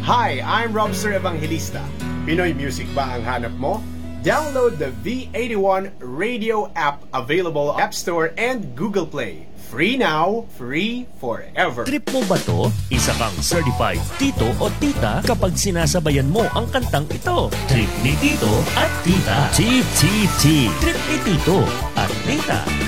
Hi, I'm Robster Evangelista. Pinoy music ba ang hanap mo? Download the V81 radio app available App Store and Google Play. Free now, free forever. Trip mo ba to? Isa kang certified tito o tita kapag sinasabayan mo ang kantang ito. Trip ni tito at tita. Trip ni tito at tita.